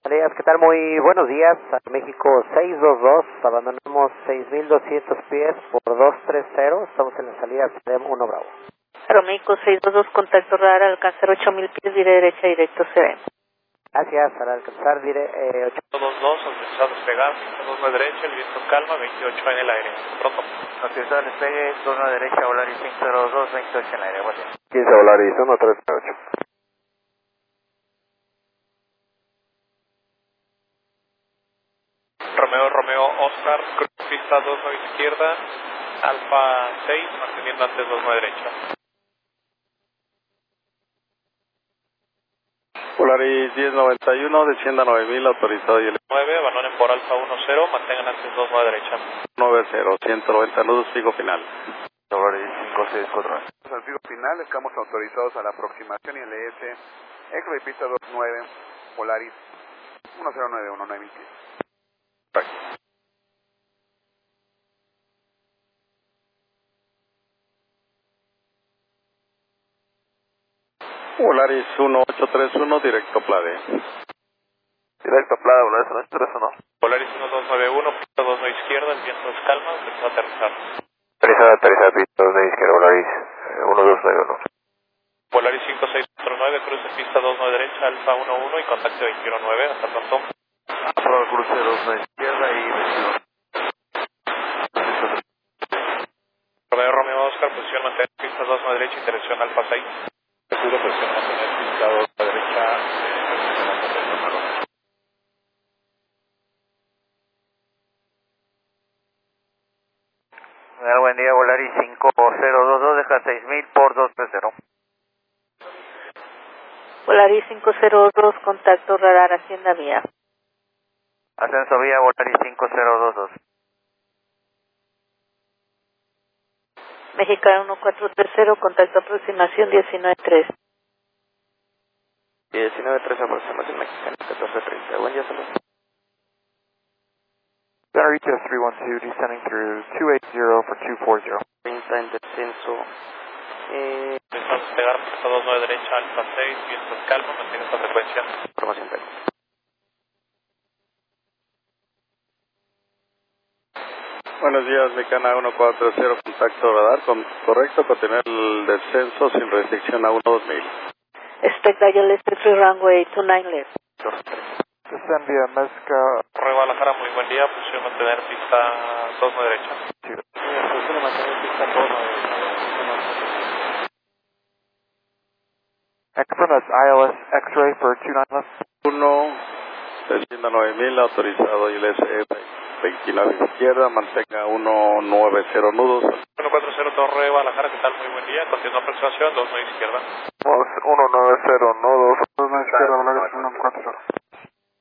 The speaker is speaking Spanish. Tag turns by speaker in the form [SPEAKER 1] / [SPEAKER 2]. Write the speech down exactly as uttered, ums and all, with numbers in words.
[SPEAKER 1] Días, ¿qué tal? Muy buenos días. A México seiscientos veintidós, abandonamos seis mil doscientos pies por doscientos treinta, estamos en la salida C E M uno Bravo.
[SPEAKER 2] Aeroméxico seiscientos veintidós, contacto radar, alcanzar ocho mil pies, diré derecha, directo C E M.
[SPEAKER 1] Gracias, al alcanzar diré eh, ocho.
[SPEAKER 3] dos dos, autorizado despegar, dos nueve derecha, el viento calma, veintiocho en el aire. Pronto.
[SPEAKER 4] Autorizado despegue, dos nueve derecha, Volaris cinco cero dos, veintiocho en el aire, buen día.
[SPEAKER 5] quince Volaris uno tres ocho.
[SPEAKER 3] Romeo, Romeo, Oscar, cruz pista dos nueve izquierda, Alfa seis, manteniendo antes dos nueve derecha.
[SPEAKER 5] Volaris diez noventa y uno, descienda nueve mil, autorizado y el
[SPEAKER 3] nueve, abandonen por Alfa uno cero, mantengan antes dos nueve derecha.
[SPEAKER 5] nueve cero, ciento noventa nudos, fijo final.
[SPEAKER 4] Volaris cinco seis cuatro.
[SPEAKER 5] Al fijo final, estamos autorizados a la aproximación y L S, eje de pista dos nueve, Volaris uno cero nueve uno, nueve mil pies. Volaris uno ocho tres uno, directo Plade.
[SPEAKER 4] Directo Plade, Volaris uno ocho tres uno.
[SPEAKER 3] Volaris uno dos nueve uno, pista dos nueve izquierda, el viento es calma, empezó a aterrizar.
[SPEAKER 4] Aterrizada, aterrizada, pista dos nueve izquierda, Volaris uno dos nueve uno.
[SPEAKER 3] Volaris cinco seis cuatro nueve, cruce pista dos nueve derecha, Alfa uno uno y contacto veintiuno nueve, hasta pronto.
[SPEAKER 4] Aprobado cruce dos nueve izquierda y veintiuno.
[SPEAKER 3] Romeo, Romeo, Oscar, posición mantener pista dos nueve derecha, interacción Alfa seis. Seguro, posición mantener pista dos nueve derecha,
[SPEAKER 4] eh, buen día, Volaris cinco cero dos dos, deja seis mil por doscientos treinta.
[SPEAKER 2] Volaris cinco cero dos, contacto radar, hacienda vía.
[SPEAKER 4] Ascenso vía, Volaris cinco cero dos dos.
[SPEAKER 2] Mexicano uno cuatro tres cero, contacto aproximación diecinueve tres.
[SPEAKER 1] diecinueve tres, aproximación mexicana, catorce treinta. Buen día, saludos.
[SPEAKER 6] Center E T S three one two, descending through two eight zero for two four zero.
[SPEAKER 1] treinta en descenso. Eh,
[SPEAKER 3] Empezamos a pegar pista dos nueve derecha, Alfa seis, viento es calma, mantiene esta frecuencia.
[SPEAKER 1] Información técnica.
[SPEAKER 5] Buenos días, Mecana uno cuatro cero, contacto radar, con, correcto, contener el descenso sin restricción a uno dos mil.
[SPEAKER 2] Expect dial left three runway two nine left.
[SPEAKER 6] Descend via Mezca.
[SPEAKER 3] Correo Guadalajara, muy buen día, posición mantener pista dos nueve derecha.
[SPEAKER 1] Posición mantener pista dos nueve derecha.
[SPEAKER 6] Confirm that's I L S X-ray for two nine left.
[SPEAKER 5] uno, descienda nueve mil, autorizado y el S E veintinueve izquierda, mantenga uno nueve cero nudos.
[SPEAKER 3] uno cuatro cero, Torre Guadalajara, ¿qué tal? Muy buen día, continúa aproximación dos nueve izquierda.
[SPEAKER 4] uno nueve cero